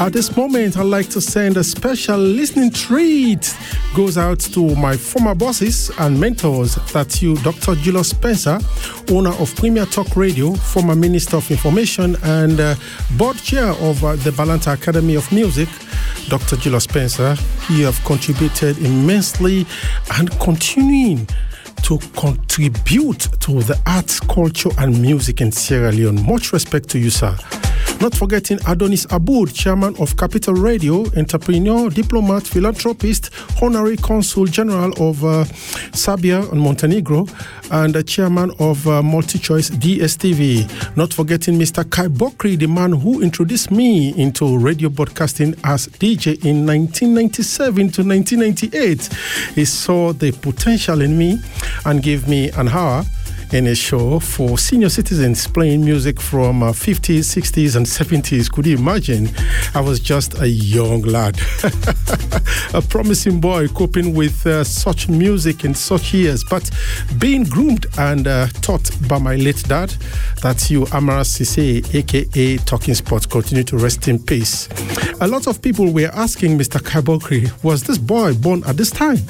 At this moment, I'd like to send a special listening treat. Goes out to my former bosses and mentors. That's you, Dr. Julius Spencer, owner of Premier Talk Radio, former Minister of Information and board chair of the Balanta Academy of Music. Dr. Julius Spencer, you have contributed immensely and continuing to contribute to the arts, culture, and music in Sierra Leone. Much respect to you, sir. Not forgetting Adonis Aboud, chairman of Capital Radio, entrepreneur, diplomat, philanthropist, honorary consul general of Serbia and Montenegro, and chairman of MultiChoice DSTV. Not forgetting Mr. Kai Bokri, the man who introduced me into radio broadcasting as DJ in 1997 to 1998. He saw the potential in me and gave me an hour in a show for senior citizens playing music from 50s, 60s, and 70s. Could you imagine? I was just a young lad, a promising boy coping with such music in such years, but being groomed and taught by my late dad. That's you, Amara Sise, aka Talking Sports. Continue to rest in peace. A lot of people were asking Mr. Kabokri, was this boy born at this time?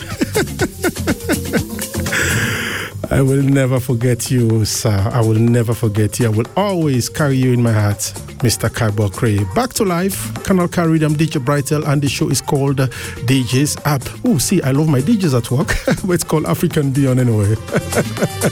I will never forget you, sir. I will never forget you. I will always carry you in my heart, Mr. Kai Bokri. Back to life, Canal K Rhythm, DJ Brightel, and the show is called DJ's App. Oh, see, I love my DJs at work, but it's called African Beyond anyway.